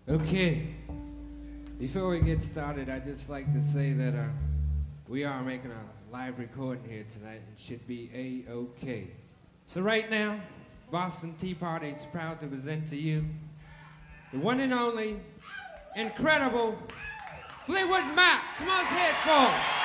Okay, before we get started, I'd just like to say that we are making a live recording here tonight and should be A-OK. So right now, Boston Tea Party is proud to present to you the one and only, incredible Fleetwood Mac. Come on, say it for him.